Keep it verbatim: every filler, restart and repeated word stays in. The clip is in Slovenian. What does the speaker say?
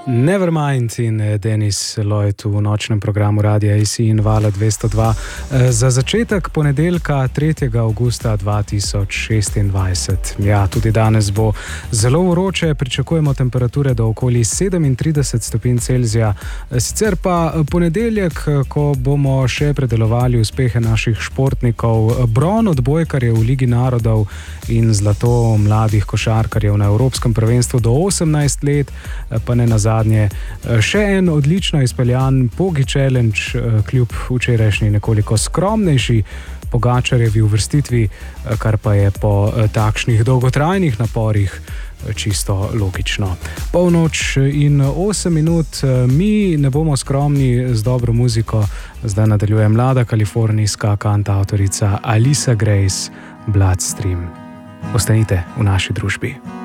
Nevermind in Denis Lloyd v nočnem programu Radia A C in Vala dvesto dva. Za začetek ponedeljka tretjega avgusta dva tisoč šestindvajset. Ja, tudi danes bo zelo vroče, pričakujemo temperature do okoli sedemintrideset stopinj Celzija. Sicer pa ponedeljek, ko bomo še predelovali uspehe naših športnikov, bron odbojkarjev v Ligi narodov in zlato mladih košarkarjev na Evropskem prvenstvu do osemnajst let, pa ne nazadnje Zadnje. Še en odlično izpeljan Pogi Challenge, kljub včerajšnji nekoliko skromnejši Pogačarjevi uvrstitvi, kar pa je po takšnih dolgotrajnih naporih čisto logično. Polnoč in osem minut, mi ne bomo skromni z dobro muziko, zdaj nadaljuje mlada kalifornijska kantavtorica Alisa Grace, Bloodstream. Ostanite v naši družbi.